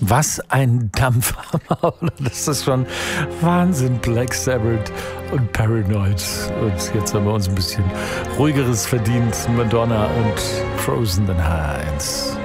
Was ein Dampfhammer. Das ist schon Wahnsinn. Black Sabbath und Paranoid. Und jetzt haben wir uns ein bisschen ruhigeres verdient. Madonna und Frozen in H1.